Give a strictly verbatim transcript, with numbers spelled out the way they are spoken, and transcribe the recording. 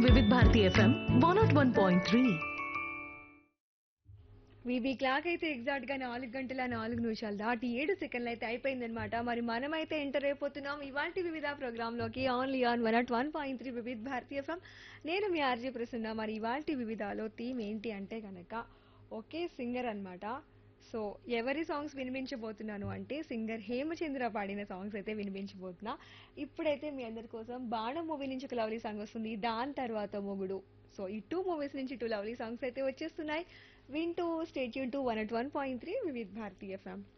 వివిధ Bharati FM one not one point three. VB clock అయితే exact గా నాలుగు గంటల నాలుగు నిమిషాలు దాటి ఏడు సెకండ్లు అయితే అయిపోయిందనమాట. మరి మనమైతే ఎంటర్ అయిపోతున్నాం ఇవాల్టి వివిధ ప్రోగ్రామ్ లోకి only on one not one point three వివిధ భారతీయ ఎఫ్ఎం. నేను మీ ఆర్జే ప్రసన్న. మరి ఇవాల్టి వివిధలో థీమ్ ఏంటి అంటే గనక ఒకే సింగర్ అన్నమాట. సో ఎవరి సాంగ్స్ వినిపించబోతున్నాను అంటే సింగర్ హేమచంద్ర పాడిన సాంగ్స్ అయితే వినిపించబోతున్నా. ఇప్పుడైతే మీ అందరి కోసం బాణం మూవీ నుంచి ఒక లవ్లీ సాంగ్ వస్తుంది, దాని తర్వాత మొగుడు. సో ఈ టూ మూవీస్ నుంచి టూ లవ్లీ సాంగ్స్ అయితే వచ్చేస్తున్నాయి. వింటూ state Yoon to one at one point three వివిధ భారతీ ఎఫ్ఎం.